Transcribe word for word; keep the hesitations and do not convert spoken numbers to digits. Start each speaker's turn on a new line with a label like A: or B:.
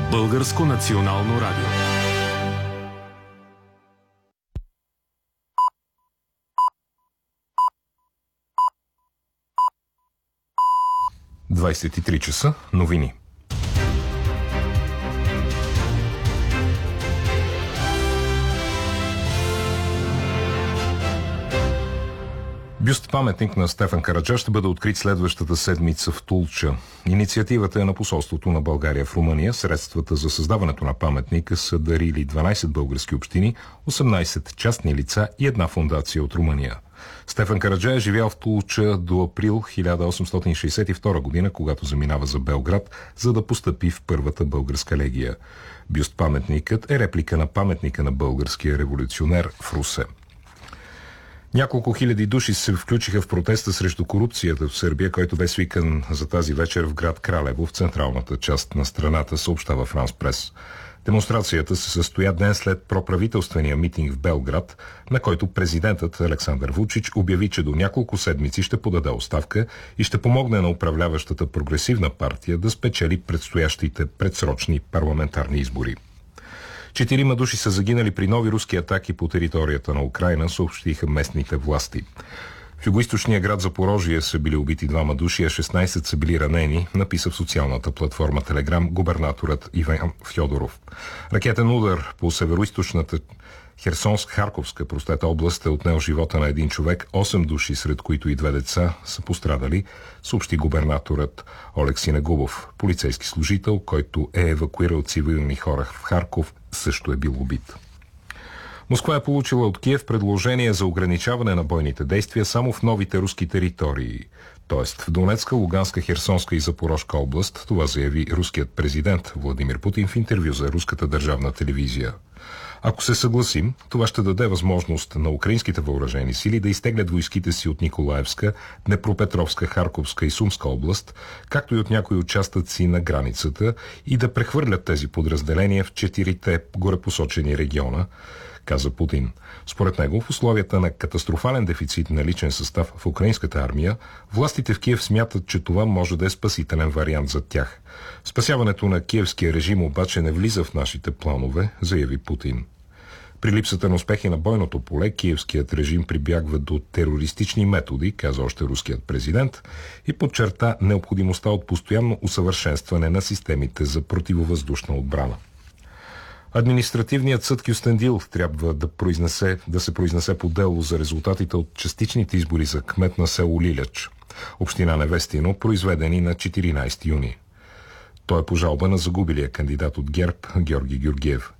A: Българско национално радио.
B: двайсет и три часа. Новини. Бюст-паметник на Стефан Караджа ще бъде открит следващата седмица в Тулча. Инициативата е на посолството на България в Румъния. Средствата за създаването на паметника са дарили дванайсет български общини, осемнайсет частни лица и една фондация от Румъния. Стефан Караджа е живял в Тулча до април хиляда осемстотин шейсет и втора година, когато заминава за Белград, за да постъпи в първата българска легия. Бюст-паметникът е реплика на паметника на българския революционер в Русе. Няколко хиляди души се включиха в протеста срещу корупцията в Сърбия, който бе свикан за тази вечер в град Кралево, в централната част на страната, съобщава Франс Прес. Демонстрацията се състоя ден след проправителствения митинг в Белград, на който президентът Александър Вучич обяви, че до няколко седмици ще подаде оставка и ще помогне на управляващата прогресивна партия да спечели предстоящите предсрочни парламентарни избори. Четирима души са загинали при нови руски атаки по територията на Украйна, съобщиха местните власти. В югоизточния град Запорожие са били убити двама души, а шестнайсет са били ранени, написа в социалната платформа Телеграм губернаторът Иван Фьодоров. Ракетен удар по североизточната Херсонск-Харковска простата област е отнел живота на един човек, осем души, сред които и две деца, са пострадали, съобщи губернаторът Олег Синегубов. Полицейски служител, който е евакуирал цивилни хора в Харков, също е бил убит. Москва е получила от Киев предложение за ограничаване на бойните действия само в новите руски територии, т.е. в Донецка, Луганска, Херсонска и Запорожка област. Това заяви руският президент Владимир Путин в интервю за руската държавна телевизия. Ако се съгласим, това ще даде възможност на украинските въоръжени сили да изтеглят войските си от Николаевска, Днепропетровска, Харковска и Сумска област, както и от някои участъци на границата, и да прехвърлят тези подразделения в четирите горепосочени региона, каза Путин. Според него, в условията на катастрофален дефицит на личен състав в украинската армия, властите в Киев смятат, че това може да е спасителен вариант за тях. Спасяването на киевския режим обаче не влиза в нашите планове, заяви Путин. При липсата на успехи на бойното поле, киевският режим прибягва до терористични методи, каза още руският президент, и подчерта необходимостта от постоянно усъвършенстване на системите за противовъздушна отбрана. Административният съд Кюстендил трябва да, произнесе, да се произнесе по дело за резултатите от частичните избори за кмет на село Лиляч, община Невестино, произведени на четиринайсети юни. Той е по жалба на загубилия кандидат от ГЕРБ Георги Георгиев.